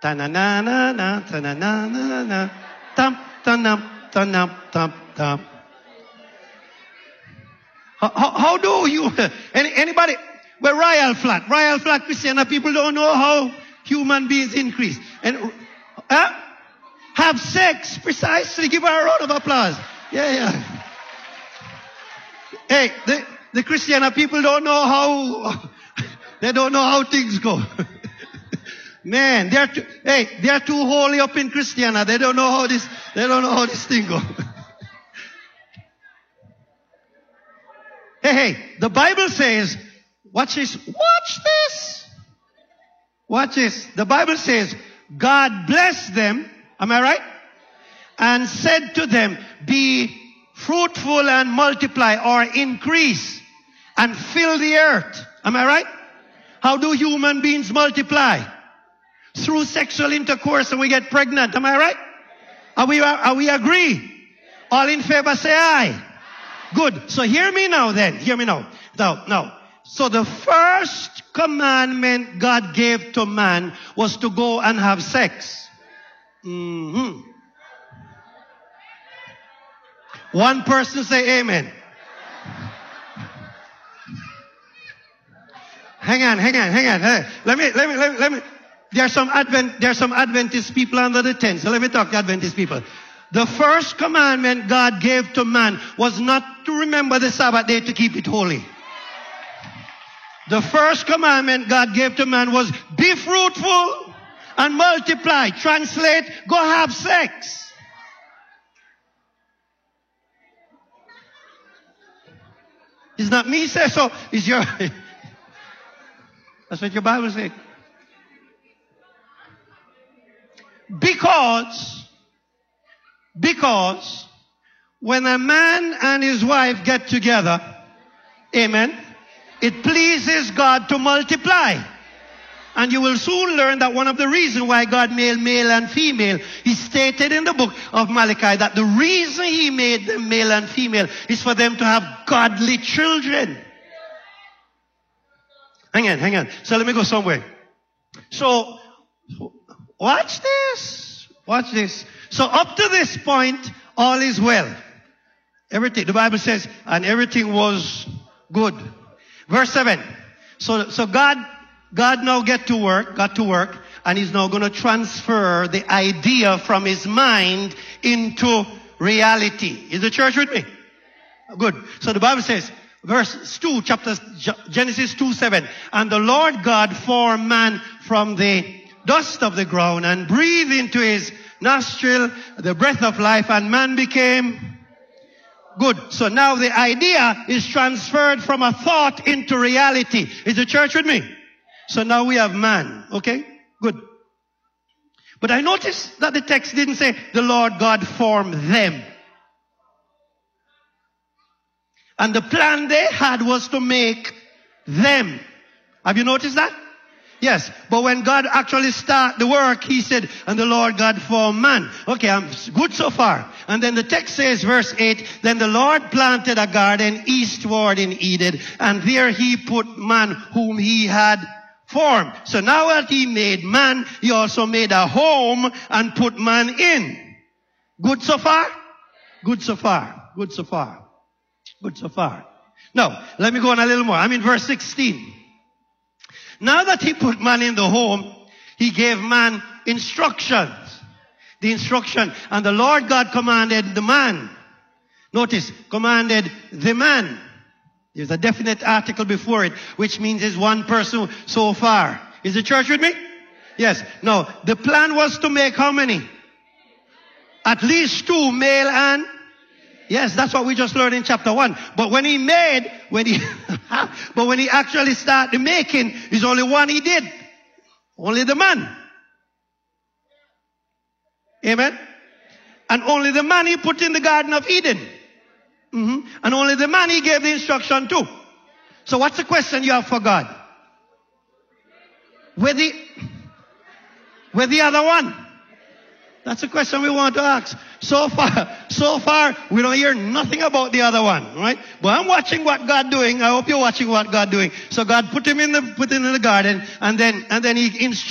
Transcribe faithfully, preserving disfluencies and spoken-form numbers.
Ta-na-na-na-na, ta-na-na-na-na, tam, ta-nam, ta-nam, tam, tam. How, how, how do you, any, anybody, well, Royal Flat, Royal Flat Christian people don't know how human beings increase. And, uh, have sex, precisely. Give her a round of applause. Yeah, yeah. Hey, the, the Christian people don't know how, they don't know how things go. Man, they're too, hey, they're too holy up in Christiana. They don't know how this, they don't know how this thing go. Hey, hey, the Bible says, watch this, watch this. Watch this. The Bible says, God blessed them, am I right? And said to them, be fruitful and multiply or increase and fill the earth. Am I right? How do human beings multiply? Through sexual intercourse, and we get pregnant. Am I right? Are we, are we agree? All in favor say aye. Good. So hear me now then. Hear me now. Now, now. So the first commandment God gave to man was to go and have sex. Mm-hmm. One person say amen. Hang on, hang on, hang on. Hey, let me, let me, let me, let me. There are some Advent, there are some Adventist people under the tent. So let me talk to Adventist people. The first commandment God gave to man was not to remember the Sabbath day to keep it holy. The first commandment God gave to man was be fruitful and multiply. Translate, go have sex. It's not me say so. It's your, that's what your Bible says. Because, because when a man and his wife get together, amen, it pleases God to multiply. And you will soon learn that one of the reasons why God made male and female, he stated in the book of Malachi that the reason he made them male and female is for them to have godly children. Hang on, hang on. So let me go somewhere. So, watch this. Watch this. So up to this point, all is well. Everything, the Bible says, and everything was good. Verse seven. So, so God, God now get to work, got to work, and he's now going to transfer the idea from his mind into reality. Is the church with me? Good. So the Bible says, verse two, chapter, Genesis two, seven. And the Lord God formed man from the dust of the ground and breathed into his nostril the breath of life, and man became good. So now the idea is transferred from a thought into reality. Is the church with me? So now we have man. Okay? Good. But I noticed that the text didn't say the Lord God formed them. And the plan they had was to make them. Have you noticed that? Yes. But when God actually started the work, he said, and the Lord God formed man. Okay, I'm good so far. And then the text says, verse eight, then the Lord planted a garden eastward in Eden, and there he put man whom he had formed. So now that he made man, he also made a home and put man in. Good so far? Good so far. Good so far. Good so far. Now, let me go on a little more. I'm in verse sixteen. Now that he put man in the home, he gave man instructions. The instruction. And the Lord God commanded the man. Notice, commanded the man. There's a definite article before it, which means there's one person so far. Is the church with me? Yes. Now, the plan was to make how many? At least two, male and... Yes, that's what we just learned in chapter one. But when he made, when he, but when he actually started making, there's only one he did. Only the man. Amen? And only the man he put in the Garden of Eden. Mm-hmm. And only the man he gave the instruction to. So what's the question you have for God? Where the, where the other one? That's the question we want to ask. So far, so far, we don't hear nothing about the other one, right? But I'm watching what God doing. I hope you're watching what God doing. So God put him in the, put him in the garden, and then, and then he instructed